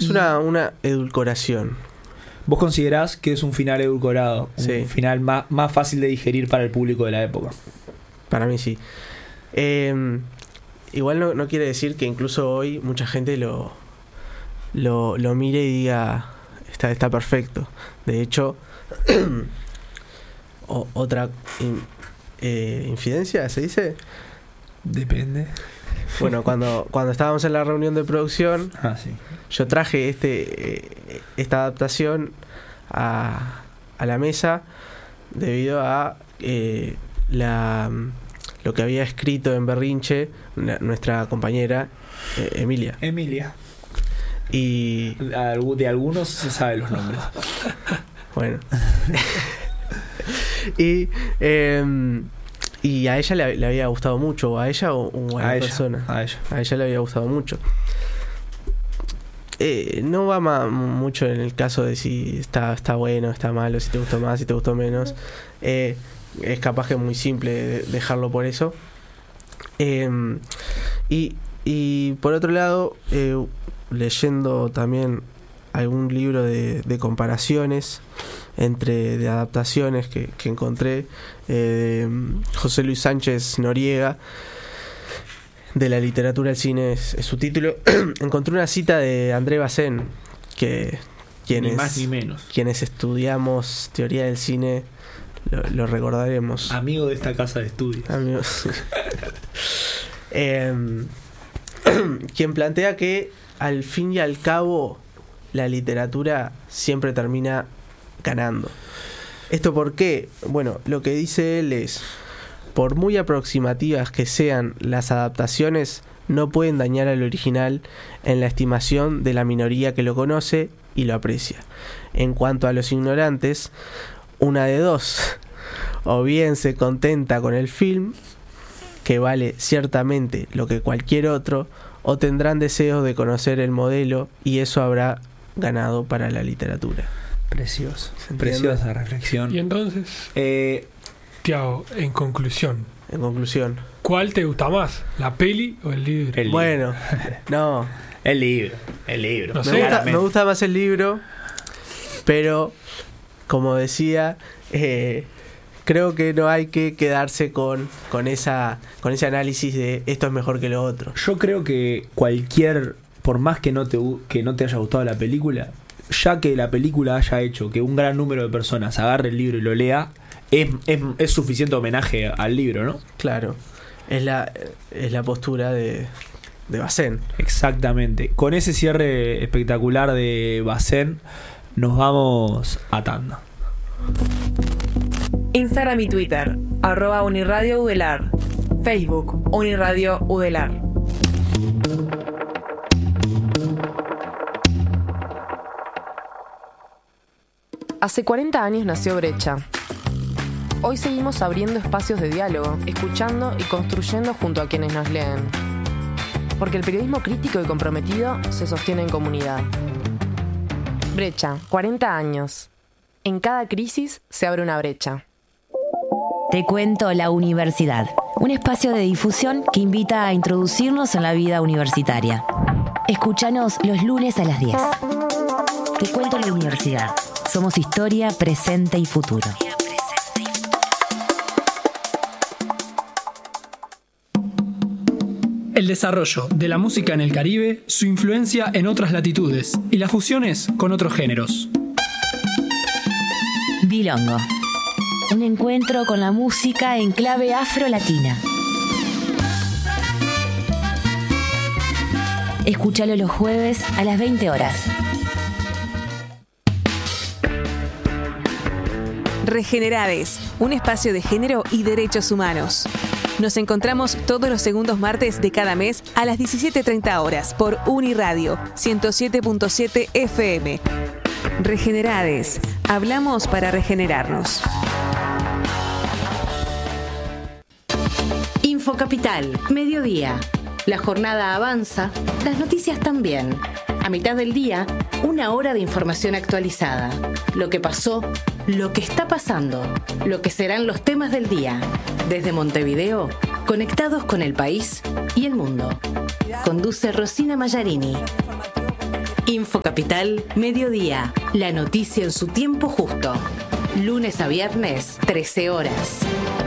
Es una edulcoración. ¿Vos considerás que es un final edulcorado? Sí. Un final más fácil de digerir para el público de la época. Para mí sí. Igual no quiere decir que incluso hoy mucha gente lo mire y diga está perfecto. De hecho, otra infidencia, ¿se dice? Depende. Bueno, cuando estábamos en la reunión de producción, Sí. yo traje esta adaptación a la mesa debido a lo que había escrito en Berrinche nuestra compañera Emilia. Y De algunos se sabe los nombres. bueno. Y a ella le había gustado mucho, o a ella o a la persona. A ella. A ella le había gustado mucho. No va mucho en el caso de si está bueno, está malo, si te gustó más, si te gustó menos. Es capaz que es muy simple dejarlo por eso. Y por otro lado, leyendo también algún libro de comparaciones de adaptaciones que encontré, José Luis Sánchez Noriega, de la literatura al cine es su título. Encontré una cita de André Bazin, que Ni más ni menos. quienes estudiamos teoría del cine lo recordaremos. Amigo de esta casa de estudios. Amigos. Quien plantea que al fin y al cabo la literatura siempre termina ganando. ¿Esto por qué? Bueno, lo que dice él es: por muy aproximativas que sean las adaptaciones, no pueden dañar al original en la estimación de la minoría que lo conoce y lo aprecia. En cuanto a los ignorantes, una de dos: o bien se contenta con el film, que vale ciertamente lo que cualquier otro, o tendrán deseos de conocer el modelo, y eso habrá ganado para la literatura. Precioso. Preciosa reflexión. Y entonces, Tiago, en conclusión, ¿cuál te gusta más? ¿La peli o el libro? Bueno, no. El libro. No sé. Me gusta más el libro, pero como decía, creo que no hay que quedarse con ese análisis de esto es mejor que lo otro. Yo creo que por más que no te haya gustado la película, ya que la película haya hecho que un gran número de personas agarre el libro y lo lea, es suficiente homenaje al libro, ¿no? Claro, es la postura de Bazin. Exactamente. Con ese cierre espectacular de Bazin, nos vamos a tanda. Instagram y Twitter, @Uniradio Udelar. Facebook, Uniradio Udelar. Hace 40 años nació Brecha. Hoy seguimos abriendo espacios de diálogo, escuchando y construyendo junto a quienes nos leen. Porque el periodismo crítico y comprometido se sostiene en comunidad. Brecha, 40 años. En cada crisis se abre una brecha. Te cuento la universidad, un espacio de difusión que invita a introducirnos en la vida universitaria. Escúchanos los lunes a las 10. Te cuento la universidad. Somos historia, presente y futuro. El desarrollo de la música en el Caribe, su influencia en otras latitudes y las fusiones con otros géneros. Bilongo. Un encuentro con la música en clave afro-latina. Escúchalo los jueves a las 20 horas. Regenerades, un espacio de género y derechos humanos. Nos encontramos todos los segundos martes de cada mes a las 17:30 horas por Uniradio 107.7 FM. Regenerades, hablamos para regenerarnos. Infocapital, mediodía. La jornada avanza, las noticias también. A mitad del día, una hora de información actualizada. Lo que pasó, lo que está pasando, lo que serán los temas del día. Desde Montevideo, conectados con el país y el mundo. Conduce Rosina Mallarini. Info Capital, mediodía. La noticia en su tiempo justo. Lunes a viernes, 13 horas.